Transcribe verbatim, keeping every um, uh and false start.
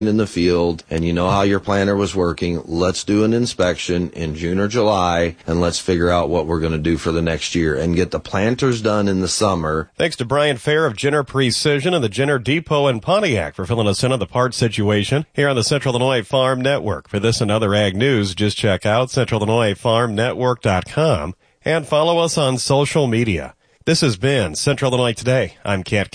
in the field and you know how your planter was working, let's do an inspection in June or July and let's figure out what we're going to do for the next year and get the planters done in the summer. Thanks to Brian Fair of Jenner Precision and the Jenner Depot in Pontiac for filling us in on the parts situation here on the Central Illinois Farm Network. For this and other ag news, just check out central illinois farm network dot com and follow us on social media. This has been Central Illinois Today. I'm Kent